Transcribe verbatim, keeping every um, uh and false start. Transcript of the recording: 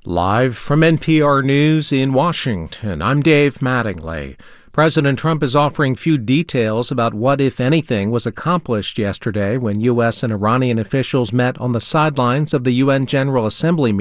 Live from N P R News in Washington, I'm Dave Mattingly. President Trump is offering few details about what, if anything, was accomplished yesterday when U S and Iranian officials met on the sidelines of the U N General Assembly meeting.